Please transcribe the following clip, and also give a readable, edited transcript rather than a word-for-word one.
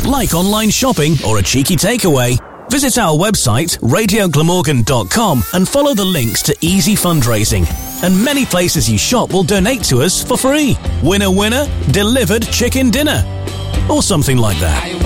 Like online shopping or a cheeky takeaway? Visit our website, radioglamorgan.com, and follow the links to easy fundraising. And many places you shop will donate to us for free. Winner, winner, delivered chicken dinner. Or something like that.